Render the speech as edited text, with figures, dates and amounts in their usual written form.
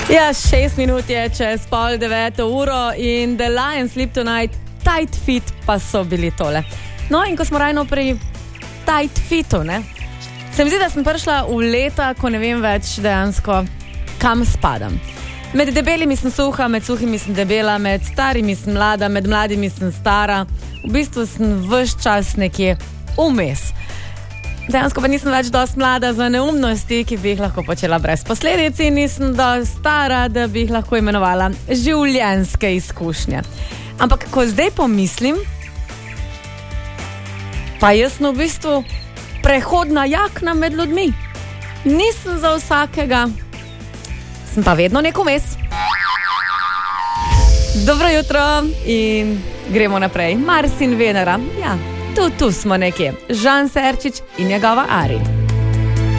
Ja, 6 minut je čez 8:30 in The Lion Sleep Tonight, Tight Fit pa so bili tole. No in ko smo ravno pri Tight Fitu, ne, se mi zdi, da sem prišla v leta, ko ne vem več dejansko, kam spadam. Med debelimi sem suha, med suhimi sem debela, med starimi sem mlada, med mladimi sem stara. V bistvu sem ves čas nekje vmes. Dejansko pa nisem več dosti mlada za neumnosti, ki bi jih lahko počela brez posledic, in nisem dosti stara, da bi jih lahko imenovala življenjske izkušnje. Ampak ko zdaj pomislim, pa jaz sem v bistvu prehodna jakna med ljudmi. Nisem za vsakega, sem pa vedno nek vmes. Dobro jutro in gremo naprej. Mars in Venera, ja, tu smo nekje. Žan Serčič in njegova Ari.